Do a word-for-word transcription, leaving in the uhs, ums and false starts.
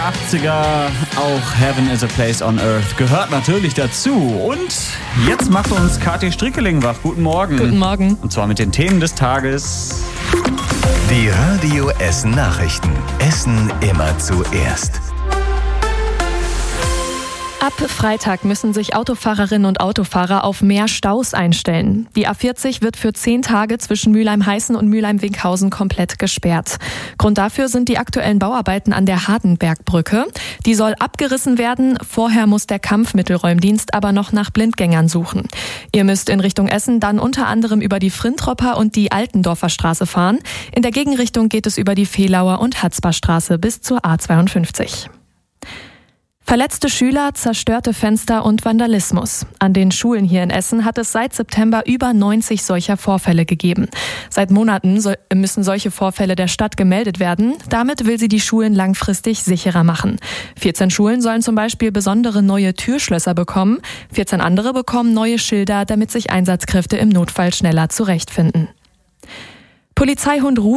achtziger, auch Heaven is a Place on Earth gehört natürlich dazu. Und jetzt macht uns Kathi Strickeling wach. Guten Morgen. Guten Morgen. Und zwar mit den Themen des Tages. Die Radio Essen Nachrichten. Essen immer zuerst. Ab Freitag müssen sich Autofahrerinnen und Autofahrer auf mehr Staus einstellen. Die A vierzig wird für zehn Tage zwischen Mülheim-Heißen und Mülheim-Winkhausen komplett gesperrt. Grund dafür sind die aktuellen Bauarbeiten an der Hardenbergbrücke. Die soll abgerissen werden. Vorher muss der Kampfmittelräumdienst aber noch nach Blindgängern suchen. Ihr müsst in Richtung Essen dann unter anderem über die Frintropper und die Altendorfer Straße fahren. In der Gegenrichtung geht es über die Vehlauer und Hatzbarstraße bis zur A zweiundfünfzig. Verletzte Schüler, zerstörte Fenster und Vandalismus. An den Schulen hier in Essen hat es seit September über neunzig solcher Vorfälle gegeben. Seit Monaten so, müssen solche Vorfälle der Stadt gemeldet werden. Damit will sie die Schulen langfristig sicherer machen. vierzehn Schulen sollen zum Beispiel besondere neue Türschlösser bekommen. vierzehn andere bekommen neue Schilder, damit sich Einsatzkräfte im Notfall schneller zurechtfinden. Polizeihund Rudi